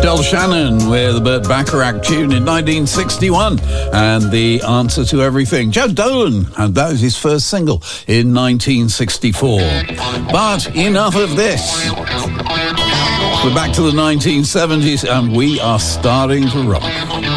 Del Shannon with the Burt Bacharach tune in 1961 and the answer to everything. Joe Dolan, and that was his first single in 1964. But enough of this. We're back to the 1970s and we are starting to rock.